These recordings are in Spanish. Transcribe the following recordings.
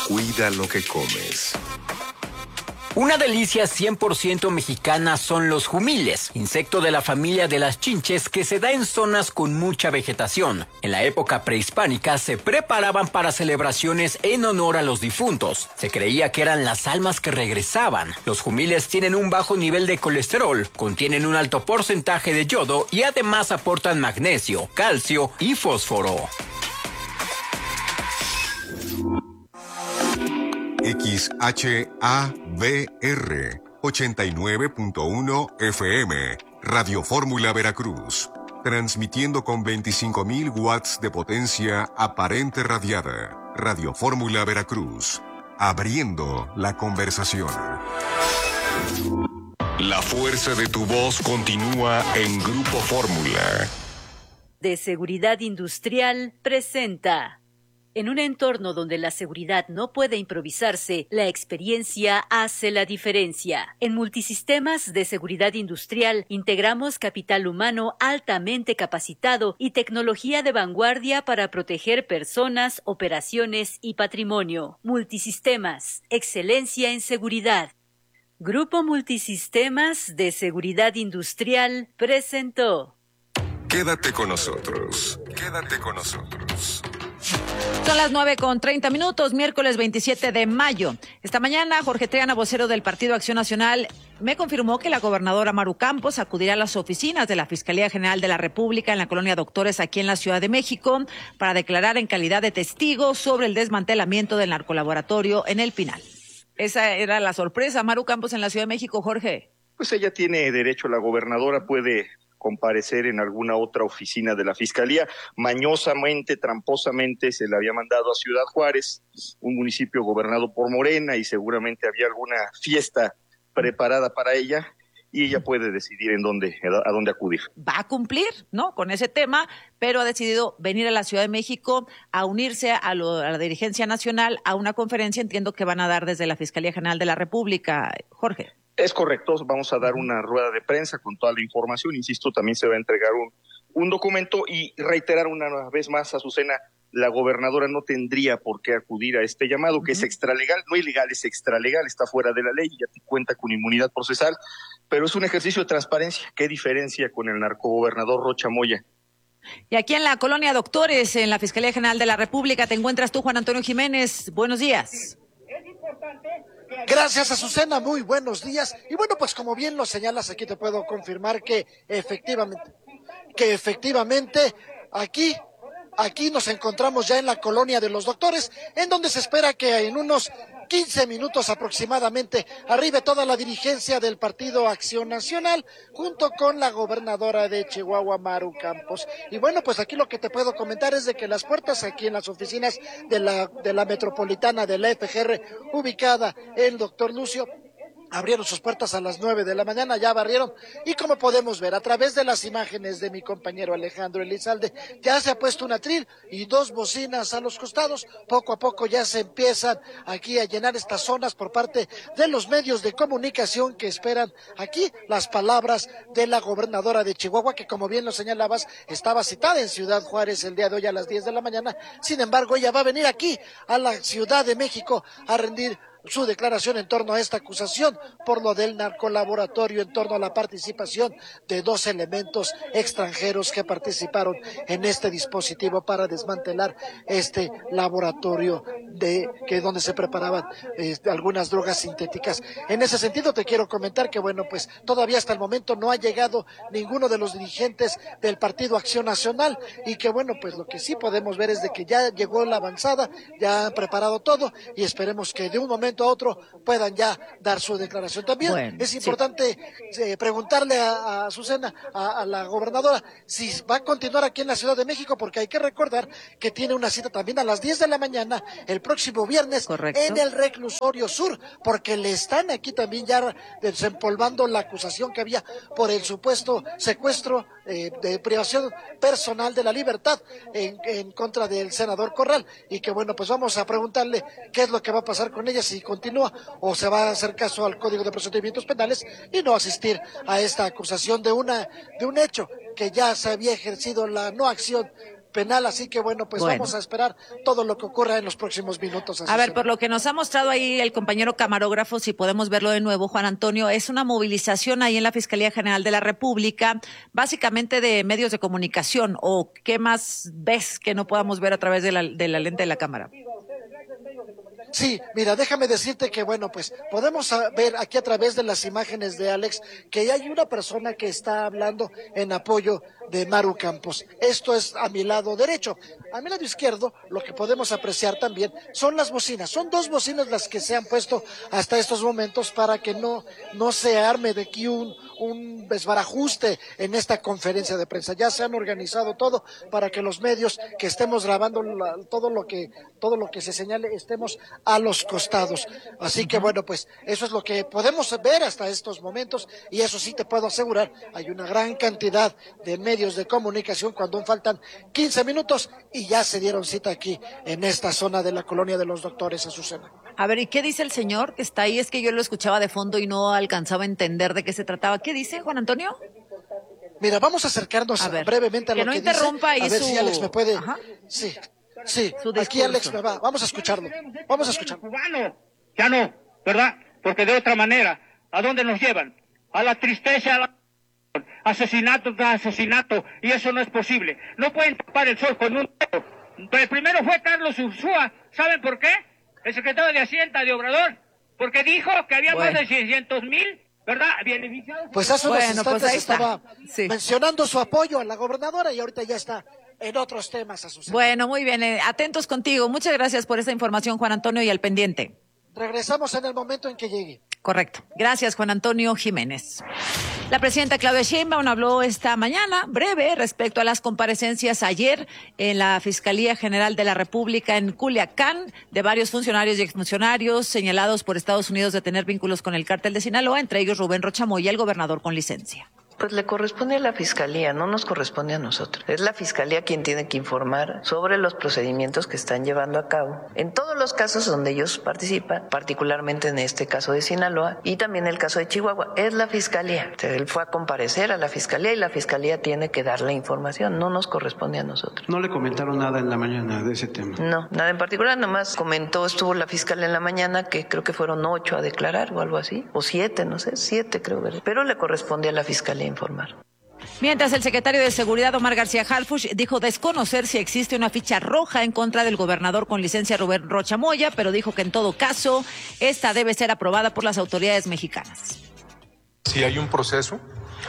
Cuida lo que comes. Una delicia 100% mexicana son los jumiles, insecto de la familia de las chinches que se da en zonas con mucha vegetación. En la época prehispánica se preparaban para celebraciones en honor a los difuntos. Se creía que eran las almas que regresaban. Los jumiles tienen un bajo nivel de colesterol, contienen un alto porcentaje de yodo y además aportan magnesio, calcio y fósforo. XHABR 89.1 FM, Radio Fórmula Veracruz, transmitiendo con 25.000 watts de potencia aparente radiada. Radio Fórmula Veracruz, abriendo la conversación. La fuerza de tu voz continúa en Grupo Fórmula. De Seguridad Industrial presenta. En un entorno donde la seguridad no puede improvisarse, la experiencia hace la diferencia. En Multisistemas de Seguridad Industrial integramos capital humano altamente capacitado y tecnología de vanguardia para proteger personas, operaciones y patrimonio. Multisistemas, excelencia en seguridad. Grupo Multisistemas de Seguridad Industrial presentó. Quédate con nosotros. Quédate con nosotros. Son las 9:30, miércoles 27 de mayo. Esta mañana, Jorge Triana, vocero del Partido Acción Nacional, me confirmó que la gobernadora Maru Campos acudirá a las oficinas de la Fiscalía General de la República en la Colonia Doctores, aquí en la Ciudad de México, para declarar en calidad de testigo sobre el desmantelamiento del narcolaboratorio en El Pinal. Esa era la sorpresa. Maru Campos en la Ciudad de México, Jorge. Pues ella tiene derecho, la gobernadora puede comparecer en alguna otra oficina de la Fiscalía. Mañosamente, tramposamente, se le había mandado a Ciudad Juárez, un municipio gobernado por Morena, y seguramente había alguna fiesta preparada para ella, y ella puede decidir a dónde acudir. Va a cumplir, ¿no?, con ese tema, pero ha decidido venir a la Ciudad de México a unirse a la dirigencia nacional a una conferencia, entiendo que van a dar desde la Fiscalía General de la República. Jorge. Es correcto, vamos a dar una rueda de prensa con toda la información. Insisto, también se va a entregar un documento, y reiterar una vez más, Azucena, la gobernadora no tendría por qué acudir a este llamado, que es extralegal, no ilegal, es extralegal, está fuera de la ley, ya cuenta con inmunidad procesal, pero es un ejercicio de transparencia. ¿Qué diferencia con el narcogobernador Rocha Moya? Y aquí en la Colonia Doctores, en la Fiscalía General de la República, te encuentras tú, Juan Antonio Jiménez. Buenos días. Gracias, Azucena, muy buenos días. Y bueno, pues como bien lo señalas, aquí te puedo confirmar que efectivamente aquí nos encontramos ya en la Colonia de los Doctores, en donde se espera que en unos 15 minutos aproximadamente arribe toda la dirigencia del Partido Acción Nacional, junto con la gobernadora de Chihuahua, Maru Campos. Y bueno, pues aquí lo que te puedo comentar es de que las puertas aquí en las oficinas de la metropolitana de la FGR, ubicada en Doctor Lucio, abrieron sus puertas a las 9 de la mañana, ya barrieron, y como podemos ver a través de las imágenes de mi compañero Alejandro Elizalde, ya se ha puesto un atril y 2 bocinas a los costados. Poco a poco ya se empiezan aquí a llenar estas zonas por parte de los medios de comunicación que esperan aquí las palabras de la gobernadora de Chihuahua, que como bien lo señalabas, estaba citada en Ciudad Juárez el día de hoy a las 10 de la mañana. Sin embargo, ella va a venir aquí a la Ciudad de México a rendir su declaración en torno a esta acusación por lo del narcolaboratorio, en torno a la participación de 2 elementos extranjeros que participaron en este dispositivo para desmantelar este laboratorio donde se preparaban algunas drogas sintéticas. En ese sentido te quiero comentar que bueno, pues todavía hasta el momento no ha llegado ninguno de los dirigentes del Partido Acción Nacional, y que bueno, pues lo que sí podemos ver es de que ya llegó la avanzada, ya han preparado todo, y esperemos que de un momento a otro puedan ya dar su declaración. También es importante preguntarle a Azucena, a la gobernadora, si va a continuar aquí en la Ciudad de México, porque hay que recordar que tiene una cita también a las 10 de la mañana el próximo viernes. Correcto. En el Reclusorio Sur, porque le están aquí también ya desempolvando la acusación que había por el supuesto secuestro de privación personal de la libertad en contra del senador Corral, y que bueno, pues vamos a preguntarle qué es lo que va a pasar con ella, si continúa o se va a hacer caso al Código de Procedimientos Penales y no asistir a esta acusación de un hecho que ya se había ejercido la no acción penal, así que bueno, vamos a esperar todo lo que ocurra en los próximos minutos. A ver, por lo que nos ha mostrado ahí el compañero camarógrafo, si podemos verlo de nuevo, Juan Antonio, es una movilización ahí en la Fiscalía General de la República, básicamente de medios de comunicación, o ¿qué más ves que no podamos ver a través de la lente de la cámara? Sí, mira, déjame decirte que bueno, podemos ver aquí a través de las imágenes de Alex que hay una persona que está hablando en apoyo de Maru Campos. Esto es a mi lado derecho. A mi lado izquierdo, lo que podemos apreciar también son las bocinas. Son 2 bocinas las que se han puesto hasta estos momentos para que no se arme de aquí un desbarajuste en esta conferencia de prensa. Ya se han organizado todo para que los medios que estemos grabando todo lo que se señale estemos a los costados. Así que bueno, eso es lo que podemos ver hasta estos momentos, y eso sí te puedo asegurar, hay una gran cantidad de medios de comunicación cuando aún faltan 15 minutos y ya se dieron cita aquí en esta zona de la Colonia de los Doctores, Azucena. A ver, ¿y qué dice el señor que está ahí? Es que yo lo escuchaba de fondo y no alcanzaba a entender de qué se trataba. ¿Qué dice, Juan Antonio? Mira, vamos a acercarnos brevemente a lo que dice. Que no interrumpa ahí a ver si Alex me puede... Ajá. Sí, aquí Alex me va. Vamos a escucharlo. Cubano, ya no, ¿verdad? Porque de otra manera, ¿a dónde nos llevan? A la tristeza, asesinato tras asesinato, y eso no es posible. No pueden tapar el sol con un dedo. Pero el primero fue Carlos Ursúa. ¿Saben por qué? El secretario de Hacienda de Obrador, porque dijo que había más de 600,000, ¿verdad? Beneficiados. Hace unos instantes estaba mencionando su apoyo a la gobernadora y ahorita ya está en otros temas, Azucena. Bueno, muy bien, atentos contigo. Muchas gracias por esta información, Juan Antonio, y al pendiente. Regresamos en el momento en que llegue. Correcto. Gracias, Juan Antonio Jiménez. La presidenta Claudia Sheinbaum habló esta mañana, breve, respecto a las comparecencias ayer en la Fiscalía General de la República en Culiacán de varios funcionarios y exfuncionarios señalados por Estados Unidos de tener vínculos con el cártel de Sinaloa, entre ellos Rubén Rocha Moya, el gobernador con licencia. Pues le corresponde a la Fiscalía, no nos corresponde a nosotros. Es la Fiscalía quien tiene que informar sobre los procedimientos que están llevando a cabo en todos los casos donde ellos participan, particularmente en este caso de Sinaloa y también el caso de Chihuahua. Es la Fiscalía. O sea, él fue a comparecer a la Fiscalía y la Fiscalía tiene que dar la información, no nos corresponde a nosotros. ¿No le comentaron nada en la mañana de ese tema? No, nada en particular, nomás estuvo la fiscal en la mañana, que creo que fueron 8 a declarar o algo así, o 7, no sé, 7 creo, ¿verdad? Pero le corresponde a la Fiscalía informar. Mientras el secretario de Seguridad, Omar García Harfuch, dijo desconocer si existe una ficha roja en contra del gobernador con licencia Rubén Rocha Moya, pero dijo que en todo caso esta debe ser aprobada por las autoridades mexicanas. Si hay un proceso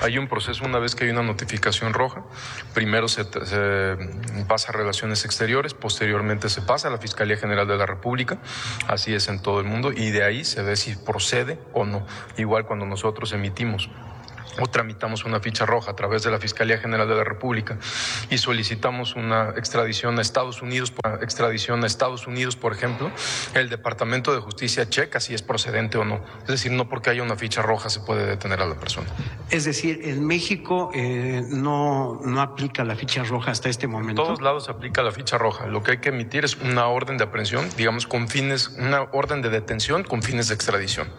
una vez que hay una notificación roja. Primero se pasa a Relaciones Exteriores, posteriormente se pasa a la Fiscalía General de la República, así es en todo el mundo, y de ahí se ve si procede o no. Igual cuando nosotros emitimos o tramitamos una ficha roja a través de la Fiscalía General de la República y solicitamos una extradición a Estados Unidos, por ejemplo, el Departamento de Justicia checa si es procedente o no. Es decir, no porque haya una ficha roja se puede detener a la persona. Es decir, en México no aplica la ficha roja hasta este momento. En todos lados se aplica la ficha roja. Lo que hay que emitir es una orden de aprehensión, digamos, una orden de detención con fines de extradición.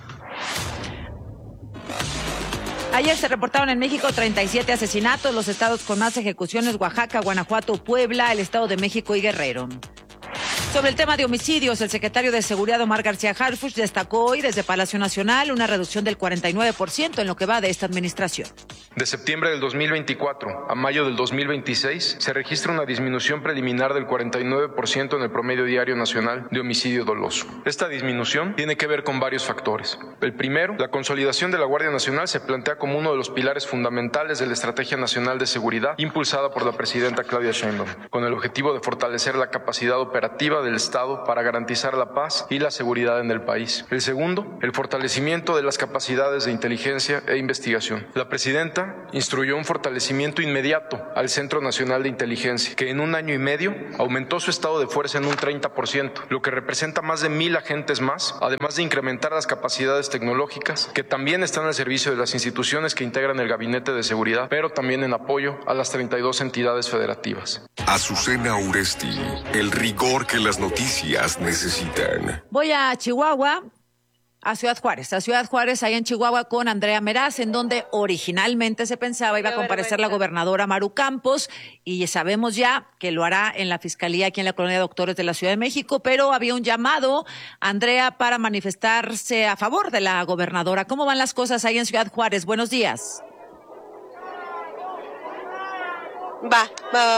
Ayer se reportaron en México 37 asesinatos, los estados con más ejecuciones: Oaxaca, Guanajuato, Puebla, el Estado de México y Guerrero. Sobre el tema de homicidios, el secretario de Seguridad, Omar García Harfuch, destacó hoy desde Palacio Nacional una reducción del 49% en lo que va de esta administración. De septiembre del 2024 a mayo del 2026 se registra una disminución preliminar del 49% en el promedio diario nacional de homicidio doloso. Esta disminución tiene que ver con varios factores. El primero, la consolidación de la Guardia Nacional se plantea como uno de los pilares fundamentales de la Estrategia Nacional de Seguridad impulsada por la presidenta Claudia Sheinbaum, con el objetivo de fortalecer la capacidad operativa del Estado para garantizar la paz y la seguridad en el país. El segundo, el fortalecimiento de las capacidades de inteligencia e investigación. La presidenta instruyó un fortalecimiento inmediato al Centro Nacional de Inteligencia, que en 1 año y medio aumentó su estado de fuerza en un 30%, lo que representa más de 1,000 agentes más, además de incrementar las capacidades tecnológicas, que también están al servicio de las instituciones que integran el Gabinete de Seguridad, pero también en apoyo a las 32 entidades federativas. Azucena Uresti, el rigor que las noticias necesitan. Voy a Chihuahua. a Ciudad Juárez, ahí en Chihuahua, con Andrea Meraz, en donde originalmente se pensaba iba a comparecer la gobernadora Maru Campos, y sabemos ya que lo hará en la Fiscalía aquí en la Colonia de Doctores de la Ciudad de México, pero había un llamado, Andrea, para manifestarse a favor de la gobernadora. ¿Cómo van las cosas ahí en Ciudad Juárez? Buenos días. Va.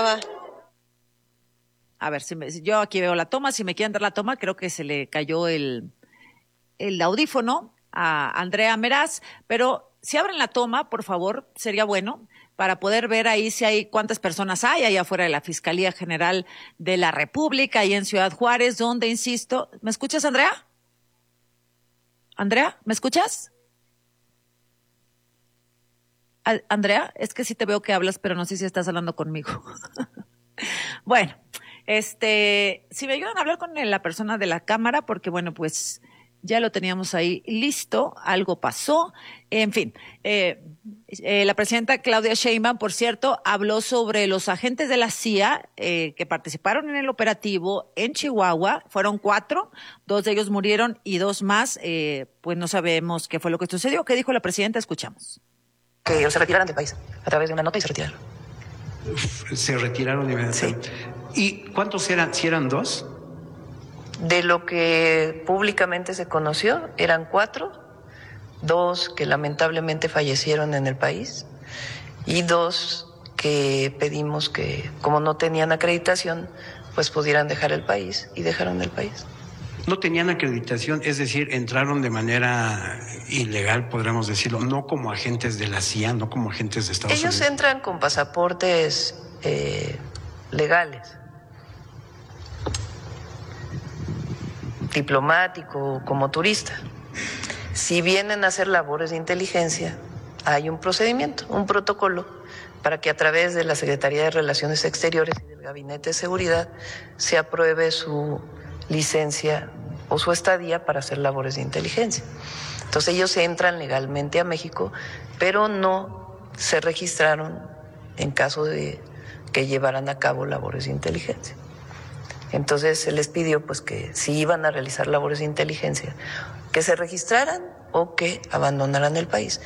A ver, yo aquí veo la toma, si me quieren dar la toma, creo que se le cayó el audífono a Andrea Meraz, pero si abren la toma, por favor, sería bueno para poder ver ahí si hay cuántas personas hay ahí afuera de la Fiscalía General de la República, ahí en Ciudad Juárez, donde, insisto, ¿me escuchas, Andrea? ¿Andrea, me escuchas? Andrea, es que sí te veo que hablas, pero no sé si estás hablando conmigo. Bueno, si me ayudan a hablar con la persona de la cámara, porque bueno, pues ya lo teníamos ahí listo, algo pasó, en fin. La presidenta Claudia Sheinbaum, por cierto, habló sobre los agentes de la CIA que participaron en el operativo en Chihuahua. Fueron 4, 2 de ellos murieron y 2 más, pues no sabemos qué fue lo que sucedió. ¿Qué dijo la presidenta? Escuchamos. Que se retiraran del país a través de una nota y se retiraron. Se retiraron inmediatamente. Sí. ¿Y cuántos eran? ¿Si eran 2? De lo que públicamente se conoció, eran 4, 2 que lamentablemente fallecieron en el país y 2 que pedimos que, como no tenían acreditación, pues pudieran dejar el país, y dejaron el país. No tenían acreditación, es decir, entraron de manera ilegal, podríamos decirlo, no como agentes de la CIA, no como agentes de Estados Unidos. Ellos entran con pasaportes legales, diplomático, como turista. Si vienen a hacer labores de inteligencia, hay un procedimiento, un protocolo, para que a través de la Secretaría de Relaciones Exteriores y del Gabinete de Seguridad se apruebe su licencia o su estadía para hacer labores de inteligencia. Entonces ellos entran legalmente a México, pero no se registraron en caso de que llevaran a cabo labores de inteligencia. Entonces se les pidió pues que si iban a realizar labores de inteligencia, que se registraran o que abandonaran el país.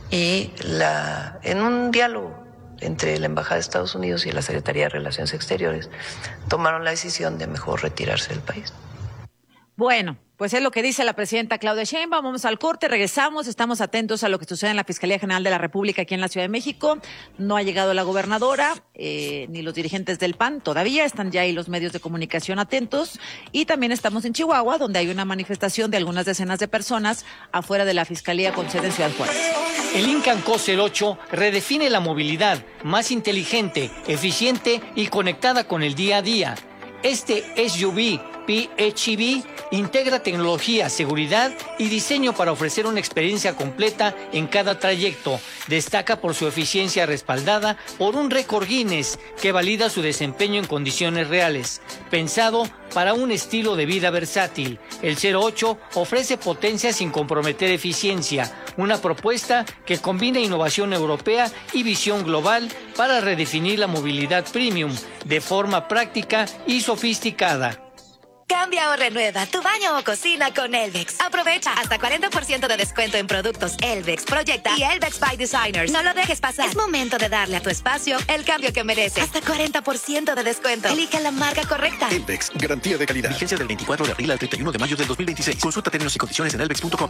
Y en un diálogo entre la Embajada de Estados Unidos y la Secretaría de Relaciones Exteriores, tomaron la decisión de mejor retirarse del país. Bueno, pues es lo que dice la presidenta Claudia Sheinbaum. Vamos al corte, regresamos, estamos atentos a lo que sucede en la Fiscalía General de la República aquí en la Ciudad de México. No ha llegado la gobernadora, ni los dirigentes del PAN todavía, están ya ahí los medios de comunicación atentos. Y también estamos en Chihuahua, donde hay una manifestación de algunas decenas de personas afuera de la Fiscalía con sede en Ciudad Juárez. El Incan Coser 8 redefine la movilidad, más inteligente, eficiente y conectada con el día a día. Este SUV PHEV integra tecnología, seguridad y diseño para ofrecer una experiencia completa en cada trayecto. Destaca por su eficiencia respaldada por un récord Guinness que valida su desempeño en condiciones reales. Pensado para un estilo de vida versátil, el 08 ofrece potencia sin comprometer eficiencia, una propuesta que combina innovación europea y visión global para redefinir la movilidad premium de forma práctica y sofisticada. Cambia o renueva tu baño o cocina con Elvex. Aprovecha hasta 40% de descuento en productos Elvex, Proyecta y Elvex by Designers. No lo dejes pasar. Es momento de darle a tu espacio el cambio que merece. Hasta 40% de descuento. Elige la marca correcta. Elvex, garantía de calidad. Vigencia del 24 de abril al 31 de mayo del 2026. Consulta términos y condiciones en elvex.com.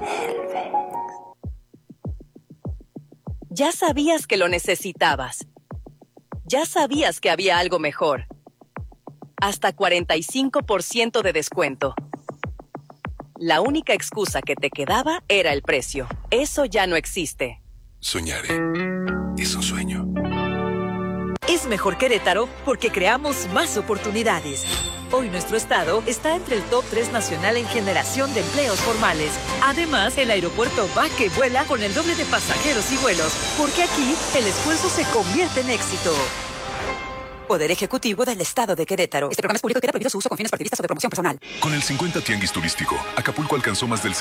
Ya sabías que lo necesitabas. Ya sabías que había algo mejor. Hasta 45% de descuento. La única excusa que te quedaba era el precio. Eso ya no existe. Soñar es un sueño. Es mejor Querétaro porque creamos más oportunidades. Hoy nuestro estado está entre el top 3 nacional en generación de empleos formales. Además, el aeropuerto va que vuela con el doble de pasajeros y vuelos, porque aquí el esfuerzo se convierte en éxito. Poder Ejecutivo del Estado de Querétaro. Este programa es público y queda prohibido su uso con fines partidistas o de promoción personal. Con el 50 Tianguis Turístico, Acapulco alcanzó más del